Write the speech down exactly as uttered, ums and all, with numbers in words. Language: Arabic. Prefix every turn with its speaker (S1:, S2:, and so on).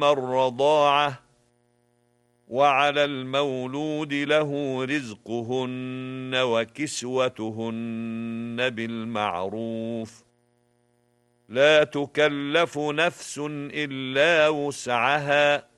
S1: أيام الرضاعة، وعلى المولود له رزقهن وكسوتهن بالمعروف، لا تكلف نفس إلا وسعها،